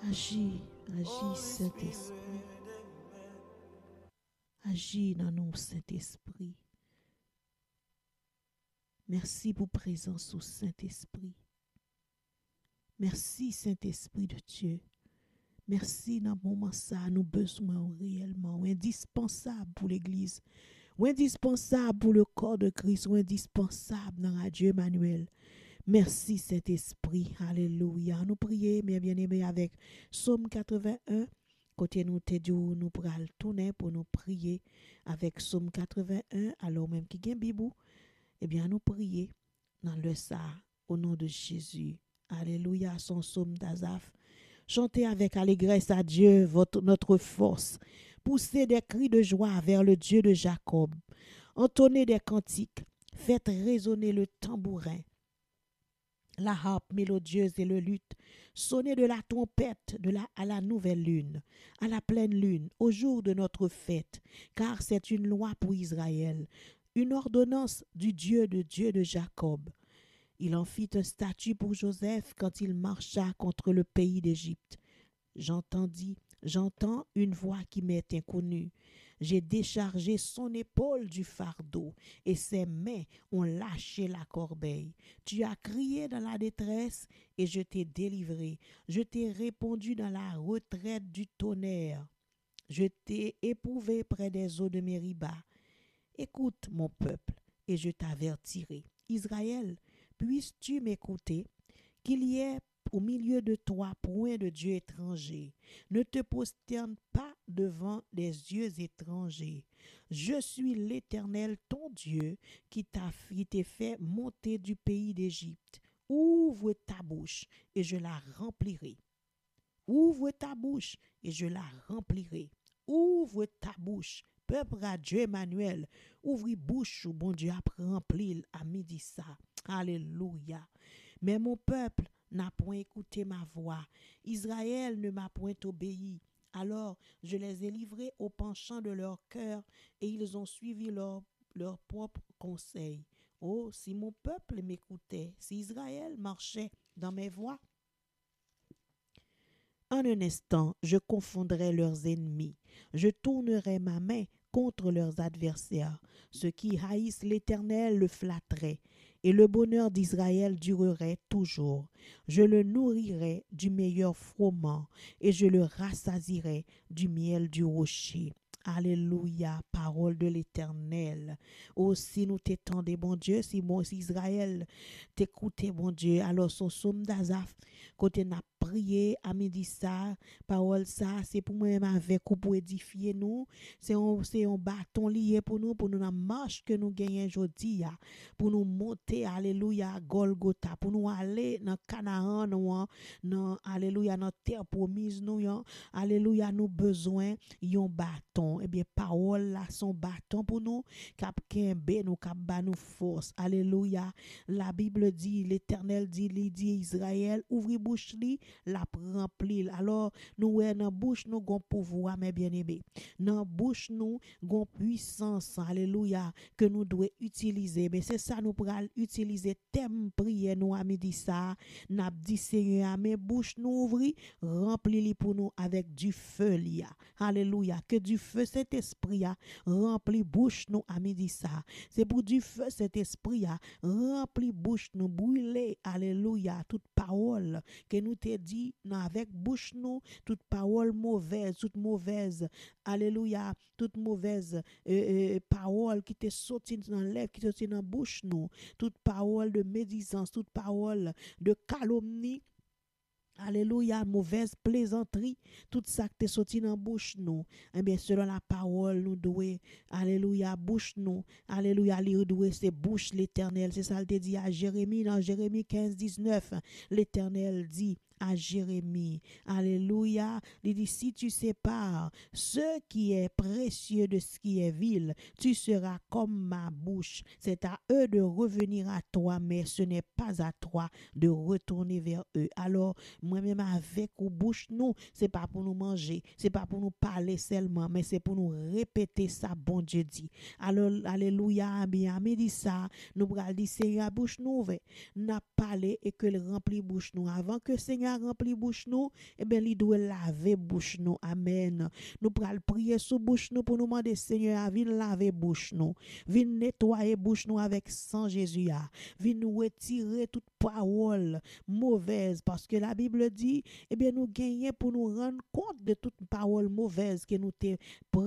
Agis, agis, Saint-Esprit. Agis dans nous, Saint-Esprit. Merci pour présence au Saint-Esprit. Merci, Saint-Esprit de Dieu. Merci dans le moment ça, nous besoin réellement, indispensable pour l'Église, ou indispensable pour le corps de Christ, ou indispensable dans Radio Emmanuel. Merci Saint-Esprit, alléluia. Nous prions, mes bien-aimés, avec Psaume 81. Côté nous te dit, nous pourrons tourner pour nous prier avec Psaume 81, alors même qui gagne Bibou, eh bien nous prions dans le ça, au nom de Jésus. Alléluia, son psaume d'Azaph. Chantez avec allégresse à Dieu, notre force. Poussez des cris de joie vers le Dieu de Jacob. Entonnez des cantiques. Faites résonner le tambourin, la harpe mélodieuse et le luth. Sonnez de la trompette à la nouvelle lune, à la pleine lune, au jour de notre fête, car c'est une loi pour Israël, une ordonnance du Dieu de Jacob. Il en fit un statut pour Joseph quand il marcha contre le pays d'Égypte. J'entends une voix qui m'est inconnue. J'ai déchargé son épaule du fardeau et ses mains ont lâché la corbeille. Tu as crié dans la détresse et je t'ai délivré. Je t'ai répondu dans la retraite du tonnerre. Je t'ai éprouvé près des eaux de Mériba. Écoute mon peuple et je t'avertirai. Israël, puisses-tu m'écouter, qu'il y ait au milieu de toi point de Dieu étranger. Ne te prosterne pas devant des dieux étrangers. Je suis l'Éternel, ton Dieu, qui t'ai fait monter du pays d'Égypte. Ouvre ta bouche et je la remplirai. Ouvre ta bouche et je la remplirai. Ouvre ta bouche. Peuple à Dieu Emmanuel, ouvre bouche, bon Dieu a rempli à midi ça. Alléluia. Mais mon peuple n'a point écouté ma voix. Israël ne m'a point obéi. Alors je les ai livrés au penchant de leur cœur et ils ont suivi leur propre conseil. Oh, si mon peuple m'écoutait, si Israël marchait dans mes voies, en un instant, je confondrai leurs ennemis. Je tournerai ma main contre leurs adversaires. Ceux qui haïssent l'Éternel le flatteraient, et le bonheur d'Israël durerait toujours. Je le nourrirai du meilleur froment, et je le rassasierai du miel du rocher. Alléluia, parole de l'Éternel. Oh, si nous t'étendons, bon Dieu, si Israël t'écoutait, bon Dieu, alors son psaume d'Azaph, côté n'a prié à midi ça, parole ça, c'est pour moi-même avec ou pour édifier nous, c'est un bâton lié pour nous la marche que nous gagnons aujourd'hui, pour nous monter, alléluia, Golgotha, pour nous aller dans Canaan, dans, alléluia, dans terre promise, nous, alléluia, nous besoin, yon bâton, eh bien, parole là, son bâton pour nous, cap kembe nous, cap ba nous force, alléluia, la Bible dit, l'Éternel dit, Israël, ouvri bouche li, la rempli. Alors, nous, dans bouche, nous, gon pouvoir, mes bien-aimés. Dans bouche, nous, gon puissance, alléluia, que nous devons utiliser. Mais c'est ça, nous pourrons utiliser thème prière, nous, à midi ça. N'a dit, Seigneur, mes bouches, nous ouvri, rempli-li pour nous avec du feu, lia. Alléluia. Que du feu, cet esprit, rempli bouche, nous, à midi ça. C'est pour du feu, cet esprit, rempli bouche, nous, brûler, alléluia, toute parole que nous te dit avec bouche nous, toute parole mauvaise, toute mauvaise, alléluia, toute mauvaise parole qui te sorti dans lèvres, qui te sorti dans bouche nous, toute parole de médisance, toute parole de calomnie, alléluia, mauvaise plaisanterie, tout ça qui te sorti dans bouche nous, eh bien selon la parole nous devons, alléluia, bouche nous, alléluia, lire doué c'est bouche l'Éternel, c'est ça le te dit à Jérémie dans Jérémie 15-19, l'Éternel dit à Jérémie, alléluia, il dit si tu sépares ce qui est précieux de ce qui est vil, tu seras comme ma bouche, c'est à eux de revenir à toi, mais ce n'est pas à toi de retourner vers eux. Alors moi-même avec ou bouche nous, c'est pas pour nous manger, c'est pas pour nous parler seulement, mais c'est pour nous répéter ça, bon Dieu dit. Alors alléluia, bien dit ça, nous pral dire Seigneur bouche nous n'a parlé et que le rempli bouche nous avant que Seigneur Seigneur a rempli bouche nous, eh bien, il doit laver bouche nous. Amen. Nous pral prier sous bouche nous pour nous demander, Seigneur, viens laver bouche nous. Viens nettoyer bouche nous avec sang Jésus. Viens nous retirer toute parole mauvaise. Parce que la Bible dit, eh bien, nous gagnons pour nous rendre compte de toute parole mauvaise que nous t'ai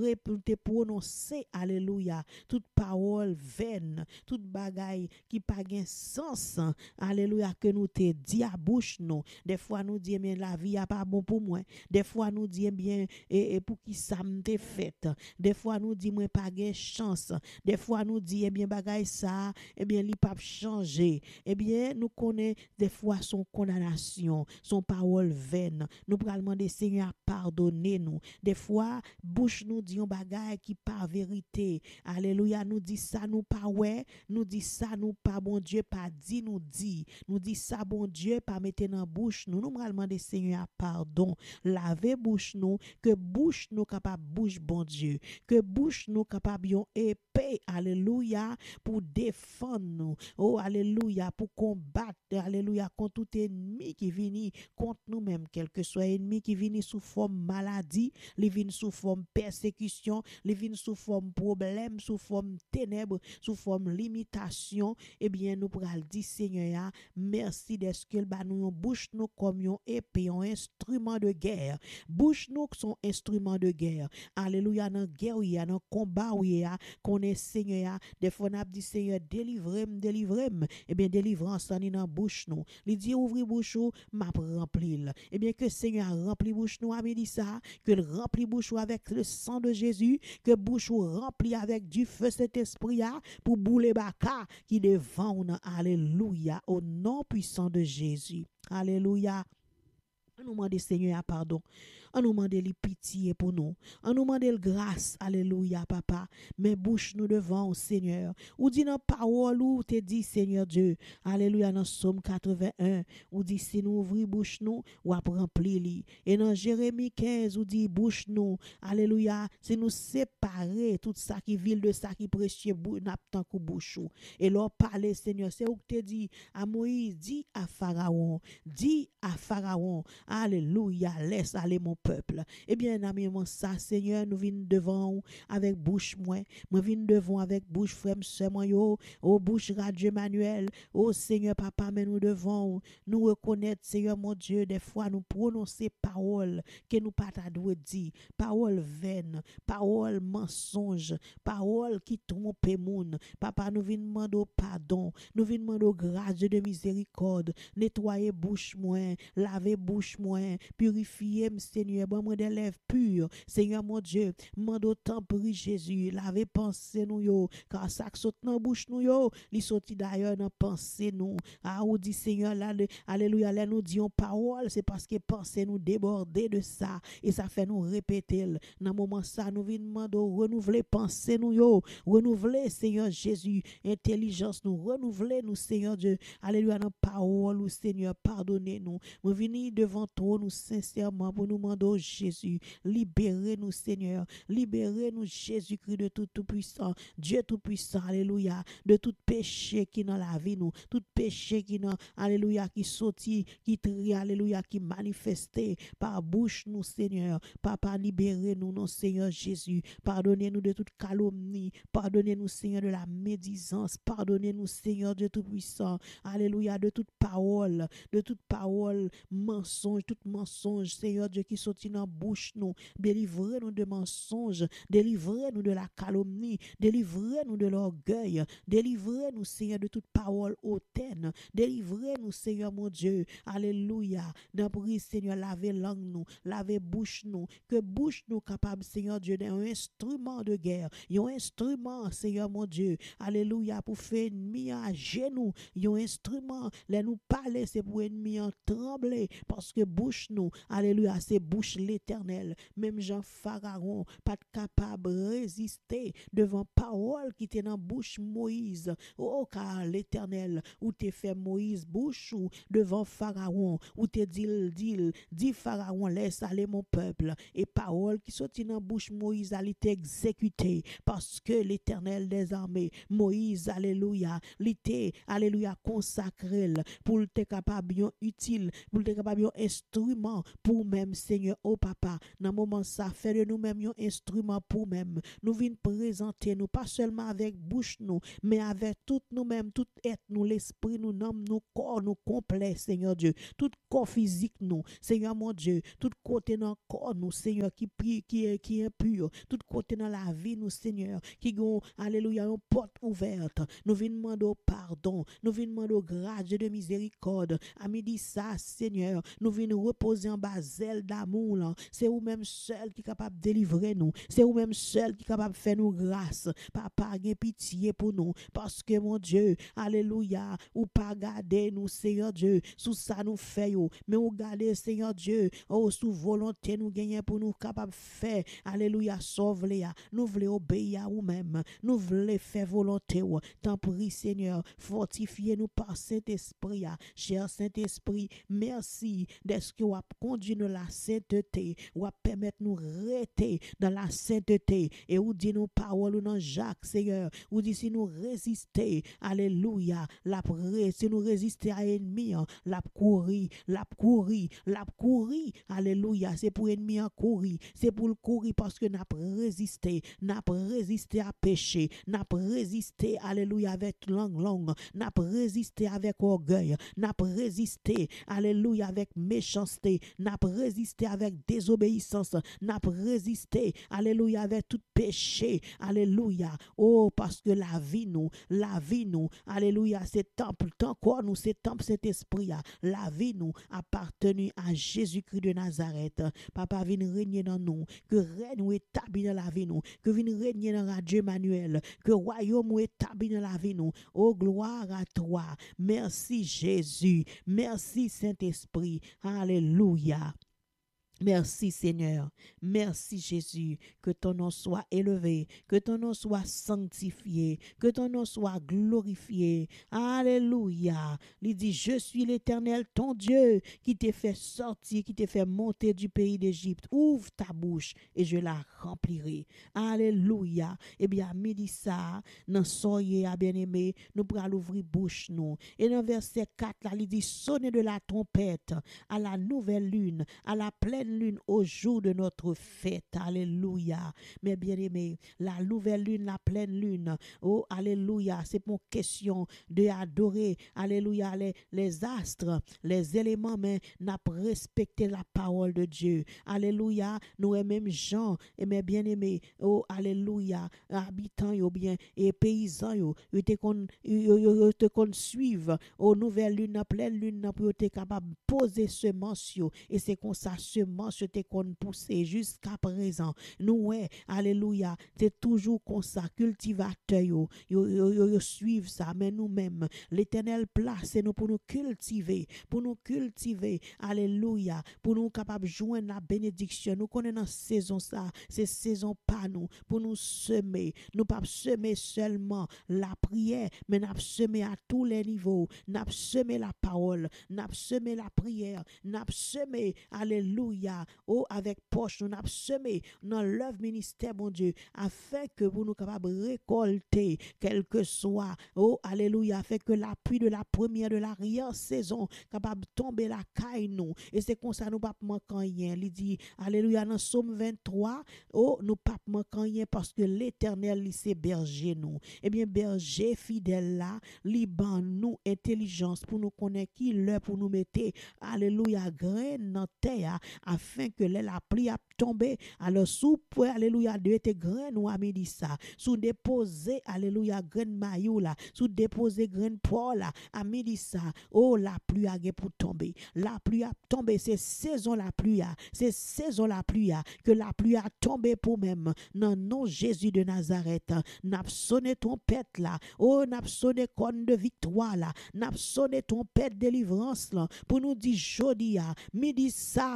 prononcée. Alléluia. Toute parole vaine, toute bagaille qui pas gain sens. Alléluia, que nous te dit à bouche nous. Des fois nous dit bien la vie a pas bon pour moi. Des fois nous dit bien et pour qui ça m'te fait. Des fois nous dit moi pas gain chance. Des fois nous dit bien bagaille ça, bien li pas changer. Bien nous connaît des fois son condamnation, son parole vaine. Nous pral demander Seigneur pardonner nous. Des fois bouche nous dit un bagaille qui pas vérité. Alléluia, nous dit ça nous pas ouais, nous dit ça nous pas bon Dieu pas dit nous dit ça bon Dieu pas mettre dans bouche nous pral demander Seigneur pardon. Laver bouche nous, que bouche nous capable bouche bon Dieu, que bouche nous capable yon épée. Alléluia, pour défendre nous. Oh alléluia, pour combattre alléluia contre tout ennemi qui vient contre nous-mêmes, quel que soit ennemi qui vient sous forme maladie, il vient sous forme persécution, il vient sous forme problème, sous forme ténèbres, sous forme limitation. Eh bien nous pral dire Seigneur, merci d'être que nous bouche nous comme une épée, un instrument de guerre. Bouche nous sont instruments de guerre. Alléluia, dans guerre, dans combat, qu'on est Seigneur. Des fois, on a dit Seigneur, délivrez-moi. Eh bien, délivrance en dans bouche nous. Il dit, ouvre bouche nous, m'a rempli. Eh bien, que Seigneur rempli bouche nous, a dit ça, que le rempli bouche nous avec le sang de Jésus, que bouche nous rempli avec du feu cet esprit pour bouler baka qui devant nous. Alléluia, au nom puissant de Jésus. Alléluia. On nous demande Seigneur pardon. On nous demande pitié pour nous. On nous demande grâce. Alléluia, papa. Mais bouche nous devant, Seigneur. Ou dit dans parole ou te dit Seigneur Dieu. Alléluia, dans Somme 81. Ou dit si nous ouvrons bouche nous, ou après remplir li. Et dans Jérémie 15, ou dit bouche nous. Alléluia, si nous séparer tout ça qui ville de ça qui précieux n'a tant que bouche. Et leur parler, Seigneur, c'est où te dit à Moïse, dit à Pharaon. Alléluia, laisse aller mon peuple. Eh bien, ami, ça, Seigneur, nous venons devant avec bouche moi. Nous venons devant avec bouche frère, soeur, moi, yo, oh, bouche Radio Emmanuel. Oh, Seigneur, papa, mais nous devons nous reconnaître, Seigneur, mon Dieu, des fois, nous prononcer paroles que nous pas t'a dire. Paroles vaines, paroles mensonges, paroles qui trompent moun. Papa, nous venons demander pardon. Nous venons demander grâce de miséricorde. Nettoyer bouche moi, laver bouche moi, purifier, Seigneur, bon moi des lèvres pures. Seigneur mon Dieu, mande autant pour Jésus, laver pensée nous yo, car ça qui saute dans bouche nous yo, li sorti d'ailleurs dans pensée nous. Ah ou dit Seigneur là, alléluia, là nous disons parole, c'est parce que pensée nous déborder de ça et ça fait nous répéter. Dans moment ça nous venons demander renouveler pensée nous yo, renouveler Seigneur Jésus, intelligence nous, renouveler nous Seigneur Dieu. Alléluia, dans parole ou Seigneur, pardonnez-nous. Nous venons devant toi nous sincèrement pour nous demander oh Jésus, libérez-nous Seigneur, libérez-nous Jésus-Christ de tout puissant, Dieu tout puissant, alléluia, de tout péché qui dans la vie nous, tout péché qui dans alléluia qui sorti, qui tri alléluia qui manifesté par bouche nous Seigneur. Papa, libérez-nous non Seigneur Jésus, pardonnez-nous de toute calomnie, pardonnez-nous Seigneur de la médisance, pardonnez-nous Seigneur Dieu tout puissant, alléluia, de toute parole mensonge, tout mensonge Seigneur Dieu qui sortit dans bouche nous, délivrez-nous de mensonges, délivrez-nous de la calomnie, délivrez-nous de l'orgueil, délivrez-nous Seigneur de toute parole hautaine, délivrez-nous Seigneur mon Dieu, alléluia, d'abri Seigneur, lavez langue nous, lavez bouche nous, que bouche nous capable Seigneur Dieu d'un instrument de guerre, un instrument Seigneur mon Dieu, alléluia, pour faire ennemi à genoux, un instrument, les nous parler c'est pour ennemi en trembler, parce que bouche nous, alléluia, c'est bouche l'Éternel. Même Jean Pharaon, pas capable de résister devant parole qui était dans bouche Moïse. Oh, car l'Éternel, où t'es fait Moïse bouche ou devant Pharaon, où t'es dit Pharaon, laisse aller mon peuple. Et parole qui sortit dans bouche Moïse, elle était exécutée, parce que l'Éternel des armées, Moïse, alléluia, l'était, alléluia, consacré pour te capable utile, pour te capable instrument pour même, Seigneur, oh papa, dans le moment ça, fait de nous-mêmes un instrument pour même. Nous venons présenter nous, pas seulement avec bouche nous, mais avec tout nous-mêmes, tout être nous, l'esprit nous, nomme nous, corps nous complet, Seigneur Dieu, tout corps physique nous, Seigneur mon Dieu, tout côté dans le corps nous, Seigneur, qui prie, qui est impur, tout côté dans la vie nous, Seigneur, qui ont, alléluia, une porte ouverte. Nous venons demander pardon, nous venons demander grâce de miséricorde. À midi ça, Seigneur, nous venons reposer en bas zèle d'amour. C'est vous-même seul qui est capable de délivrer nous. C'est vous-même seul qui est capable de faire nous grâce. Papa, gain pitié pour nous. Parce que mon Dieu, alléluia, ou pas garder nous, Seigneur Dieu, sous ça nous fait, mais ou garder, Seigneur Dieu, oh, sous volonté nous gagner pour nous capable de faire, alléluia, sauve-les. Nous voulons obéir à vous-même. Nous voulons faire volonté. T'en prie, Seigneur, fortifiez-nous par Saint-Esprit. Cher Saint-Esprit, merci d'être que vous conduit nous la sainteté, vous permettre nous rester dans la sainteté. Et vous dit nos paroles dans Jacques, Seigneur, vous dit si nous résister, alléluia, si nous résister à l'ennemi, la courir, alléluia, c'est pour l'ennemi en courir, c'est pour le courir parce que n'a résisté à péché, n'a résisté, alléluia, avec langue, n'a résisté avec orgueil, n'a résisté, alléluia, avec méchanceté, n'a résisté avec désobéissance, n'a résisté, alléluia, avec tout péché, alléluia, oh, parce que la vie nous, alléluia, c'est temple, tant quoi nous, c'est temple, cet esprit, la vie nous appartenu à Jésus-Christ de Nazareth. Papa, viens régner dans nous, que règne ou établi dans la vie nous, que viens régner dans Radio Emmanuel, que royaume ou établi dans la vie nous. Oh, gloire à toi. Merci Jésus. Merci Saint-Esprit. Alléluia. Merci Seigneur, merci Jésus, que ton nom soit élevé, que ton nom soit sanctifié, que ton nom soit glorifié. Alléluia. Il dit, je suis l'Éternel, ton Dieu, qui t'ai fait sortir, qui t'ai fait monter du pays d'Égypte. Ouvre ta bouche et je la remplirai. Alléluia. Eh bien, midi ça, dans soyez à bien-aimé, nous pourrons ouvrir bouche nous. Et dans verset 4, là, il dit, sonnez de la trompette à la nouvelle lune, à la pleine lune au jour de notre fête. Alléluia. Mais bien aimé, la nouvelle lune, la pleine lune, oh alléluia, c'est pour question de adorer, alléluia, les astres, les éléments, mais n'a pas respecté la parole de Dieu. Alléluia, nous même gens, et mes bien aimés, oh alléluia, habitants yo bien et paysans yo te kon suivre aux nouvelles lune, la pleine lune, pour être capable de poser semence yo, et c'est comme ça semence te qu'on poussé jusqu'à présent. Nous alléluia, c'est toujours comme ça, cultivateur yo suivent ça, mais nous-mêmes l'Éternel place nous pour nous cultiver, alléluia, pour nous capable joindre la bénédiction. Nous connaissons dans saison ça, c'est saison pas nous pour nous semer. Nous pas semer seulement la prière, mais nous semer à tous les niveaux. Nous semer la parole, nous semer la prière, nous semer, alléluia, oh, avec poche, nous avons semé dans l'œuvre ministère, mon Dieu, afin que vous nous capables de récolter, quel que soit, oh, alléluia, afin que la pluie de la première, de l'arrière-saison, capable de tomber la caille, nous. Et c'est comme ça, nous ne pas manquer rien. Il dit, alléluia, dans Somme 23, oh, nous ne pas manquer rien parce que l'Éternel, c'est berger, nous. Eh bien, berger fidèle là, liban nous intelligence pour nous connaître qui l'heure pour nous mettre, alléluia, graine dans terre, afin que la pluie a tombé. Alors sous alléluia de tes graines ou à midi ça, sous déposer alléluia graine maillot là, sous déposer graine poire là, à midi ça, oh la pluie a pour tomber. La pluie a tombé, c'est saison la pluie a, c'est saison la pluie a, que la pluie a tombé pour même. Non non Jésus de Nazareth, n'a sonné trompette là, oh n'a sonné corne de victoire là, n'a sonné trompette délivrance là, pour nous dire jodi a, midi ça sonne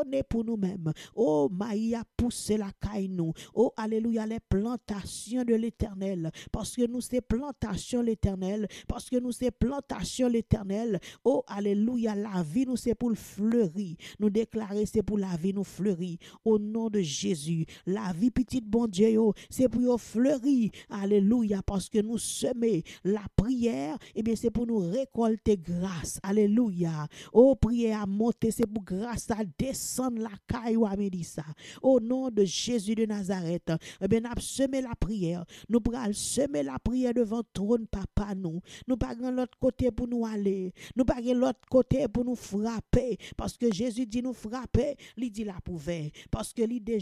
connaît pour nous-mêmes. Oh, Maïa, pousser la caille nous. Oh, alléluia, les plantations de l'Éternel. Parce que nous, c'est plantation l'Éternel. Parce que nous, c'est plantation l'Éternel. Oh, alléluia, la vie, nous, c'est pour le fleurir. Nous déclarer, c'est pour la vie, nous fleurir. Au nom de Jésus, la vie, petite bon Dieu, c'est pour fleurir. Alléluia, parce que nous semer la prière, et bien, c'est pour nous récolter grâce. Alléluia. Oh, prière à monter, c'est pour grâce à descendre la caille ou à midi ça. Au nom de Jésus de Nazareth, eh bien, nous avons semé la prière. Nous prenons semer la prière devant le trône, papa, nous. Nous pas l'autre côté pour nous aller. Nous pas l'autre côté pour nous frapper. Parce que Jésus dit nous frapper, il dit la pouvait. Parce que l'idée